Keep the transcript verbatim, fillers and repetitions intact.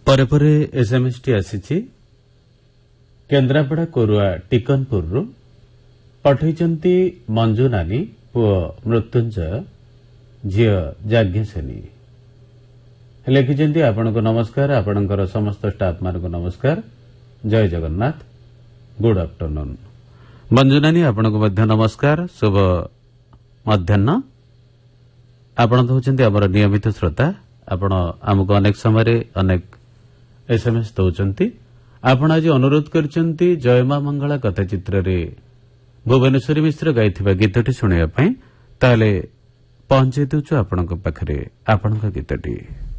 ପରେ ପରେ ଏସ୍ଏମ୍ଏସ୍ଟି ଆସିଛି କେନ୍ଦ୍ରାପଡ଼ା କୋରୁଆ ଟିକନପୁରରୁ ପଠାଇଛନ୍ତି ମଞ୍ଜୁ ନାନୀ ପୁଅ ମୃତ୍ୟୁଞ୍ଜୟ ଝିଅ ଯାଜ୍ଞସେନୀ ଲେଖିଛନ୍ତି ଆପଣଙ୍କୁ ନମସ୍କାର ଆପଣଙ୍କର ସମସ୍ତ ଷ୍ଟାଫ୍ମାନଙ୍କୁ ନମସ୍କାର ଜୟ ଜଗନ୍ନାଥ ଗୁଡ୍ ଆଫ୍ଟରନୁନ୍। ମଞ୍ଜୁ ନାନୀ ଆପଣଙ୍କୁ ମଧ୍ୟ ନମସ୍କାର ଶୁଭ ମଧ୍ୟାହ୍ନ। ଆପଣ ତ ହେଉଛନ୍ତି ଆମର ନିୟମିତ ଶ୍ରୋତା ଆପଣ ଆମକୁ ଅନେକ ସମୟରେ ଅନେକ ଏସ୍ଏମ୍ଏସ୍ ଦେଉଛନ୍ତି। ଆପଣ ଆଜି ଅନୁରୋଧ କରିଛନ୍ତି ଜୟମା ମଙ୍ଗଳା କଥା ଚିତ୍ରରେ ଭୁବନେଶ୍ୱରୀ ମିଶ୍ର ଗାଇଥିବା ଗୀତଟି ଶୁଣିବା ପାଇଁ ତାହେଲେ ପହଞ୍ଚାଇ ଦେଉଛୁ ଆପଣଙ୍କ ପାଖରେ ଆପଣଙ୍କ ଗୀତଟି।